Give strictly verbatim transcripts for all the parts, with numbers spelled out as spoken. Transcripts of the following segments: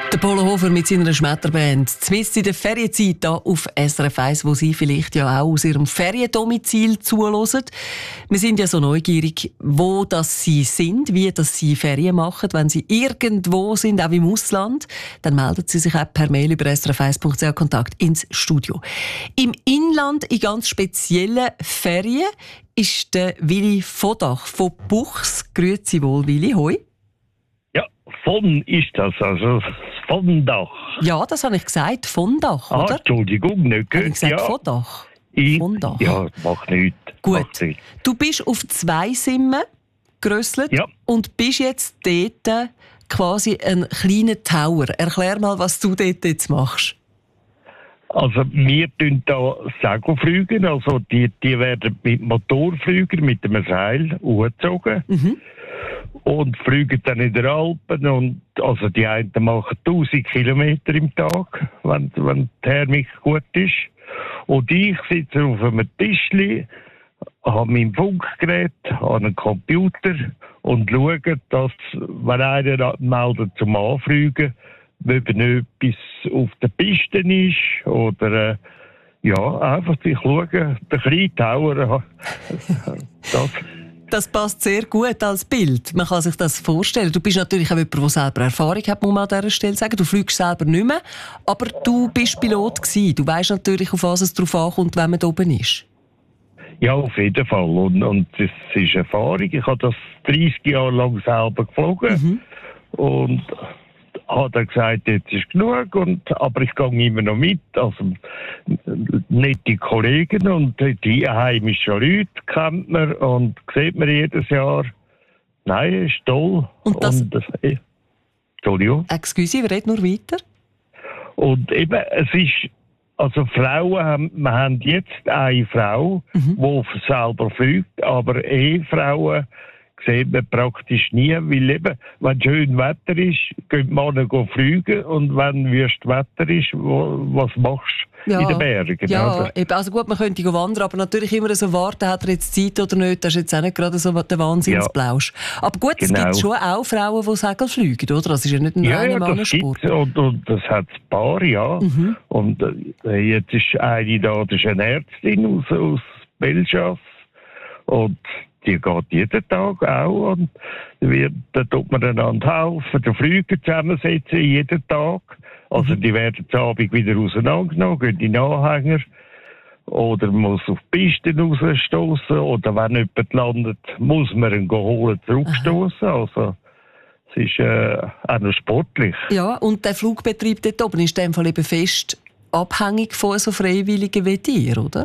Der Polo Hofer mit seiner Schmetterband. Zumindest in der Ferienzeit hier auf S R F eins, wo Sie vielleicht ja auch aus Ihrem Feriendomizil zuhören. Wir sind ja so neugierig, wo das Sie sind, wie das Sie Ferien machen. Wenn Sie irgendwo sind, auch im Ausland, dann melden Sie sich auch per Mail über s r f eins punkt c h Kontakt ins Studio. Im Inland in ganz speziellen Ferien ist der Willi Vodach von Buchs. Grüezi wohl, Willi. Hoi. Von ist das, also von Dach. Ja, das habe ich gesagt, von Dach, ah, oder? Entschuldigung, nicht Habe ich gesagt, ja. von Dach? Ich, Von Dach. Ja, macht nichts. Gut, Macht nichts. du bist auf zwei Simmen gerösselt Ja. und bist jetzt dort quasi ein kleiner Tower. Erklär mal, was du dort jetzt machst. Also wir tun da Segelflüge, also die, die werden mit Motorflügern, mit einem Seil hochgezogen. Mhm. Und fliegen dann in den Alpen. Und, also die einen machen tausend Kilometer im Tag, wenn, wenn die Thermik gut ist. Und ich sitze auf einem Tischli, habe mein Funkgerät, habe einen Computer und schaue, dass, wenn einer meldet zum Anfliegen, wenn etwas auf der Piste ist oder äh, ja, einfach ich schaue, den kleinen Tower. das Das passt sehr gut als Bild. Man kann sich das vorstellen. Du bist natürlich auch jemand, der selber Erfahrung hat, muss man an dieser Stelle sagen. Du fliegst selber nicht mehr, aber du bist Pilot gewesen. Du weisst natürlich, auf was es drauf ankommt, wenn man da oben ist. Ja, auf jeden Fall. Und, und das ist Erfahrung. Ich habe das dreißig Jahre lang selber geflogen. Mhm. Und habe dann gesagt, jetzt ist genug. Und, aber ich gehe immer noch mit. Also, nette Kollegen und die einheimischen Leute kennt man und sieht man jedes Jahr. Nein, ist toll. Und das... Und, äh, Entschuldigung. Excuse, wir reden nur weiter. Und eben, es ist... Also Frauen haben, wir haben jetzt eine Frau, mhm. die selber fliegt, aber Ehefrauen sieht man praktisch nie, weil eben, wenn schön Wetter ist, gehen die Männer fliegen und wenn wüst Wetter ist, wo, was machst du ja. in den Bergen? Ja, eben, also gut, man könnte wandern, aber natürlich immer so warten, hat er jetzt Zeit oder nicht, das ist jetzt auch nicht gerade so der Wahnsinnsblausch. Ja. Aber gut, genau. Es gibt schon auch Frauen, die Segel fliegen, oder? Das ist ja nicht ein ja, reiner ja, Mannensport. Das und, und das hat ein paar, ja. Mhm. Und äh, jetzt ist eine da, das ist eine Ärztin aus, aus Belgias und die geht jeden Tag auch und wird, da tut man einander helfen, die Flüge zusammensetzen jeden Tag. Also die werden am Abend wieder auseinandergenommen, gehen in den Anhänger oder man muss auf die Pisten rausstoßen oder wenn jemand landet, muss man ihn holen, zurückstoßen. Also es ist äh, auch noch sportlich. Ja, und der Flugbetrieb dort oben ist in dem Fall eben fest abhängig von so Freiwilligen wie dir, oder?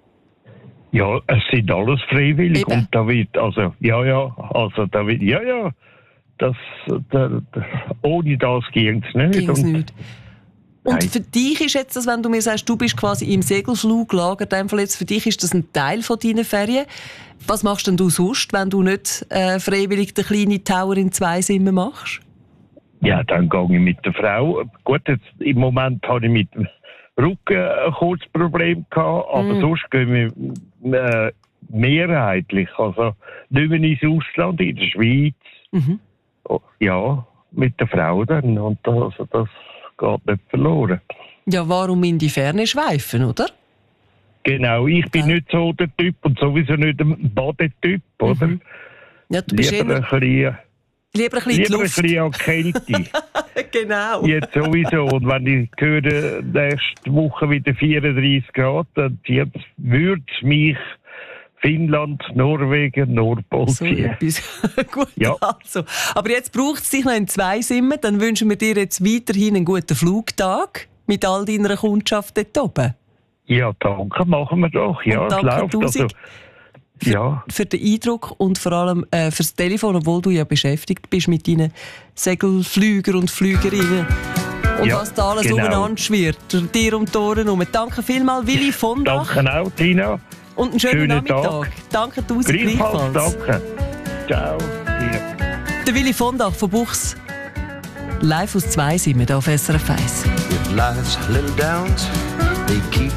Ja, es sind alles freiwillig. Eben. Und da wird, also, ja, ja, also da wird, ja, ja, das, da, da, ohne das ging es nicht. Ging's und, nicht. Und für dich ist jetzt das, wenn du mir sagst, du bist quasi im Segelfluglager, in dem Fall jetzt, für dich ist das ein Teil von deinen Ferien. Was machst denn du sonst, wenn du nicht äh, freiwillig den kleinen Tower in zwei Simmen machst? Ja, dann gehe ich mit der Frau. Gut, jetzt, im Moment habe ich mit dem Rücken ein kurzes Problem gehabt, aber mm. sonst gehen wir äh, mehrheitlich, also nicht mehr ins Ausland, in der Schweiz. Mhm. Ja, mit der Frau dann. Und das, also das geht nicht verloren. Ja, warum in die Ferne schweifen, oder? Genau, ich bin ja. nicht so der Typ und sowieso nicht der Badetyp, oder? Mhm. Ja, du bist lieber immer... ein bisschen, lieber ein bisschen, lieber Luft. ein bisschen an Kälte. Genau. Jetzt sowieso. Und wenn ich höre, nächste Woche wieder vierunddreißig Grad, dann würde es mich Finnland, Norwegen, Nordpol ziehen. So gut, ja. Also. Aber jetzt braucht es dich noch in zwei Simmen. Dann wünschen wir dir jetzt weiterhin einen guten Flugtag mit all deiner Kundschaft dort oben. Ja, danke, machen wir doch. Ja, und es läuft. Also, für, ja. für den Eindruck und vor allem äh, fürs Telefon, obwohl du ja beschäftigt bist mit deinen Segelflüger und Flügerinnen. Und ja, was da alles genau. umeinander schwirrt. Dir um die Ohren herum. Danke vielmals, Willi Vodach. Danke auch, Tina. Und einen schönen, schönen Nachmittag. Tag. Danke tausend gleichfalls. Gleichfalls. Danke. Ciao. Tina. Der Willi Vodach von Buchs. Live aus zwei sind wir hier auf S R F eins. With life's little downs, they keep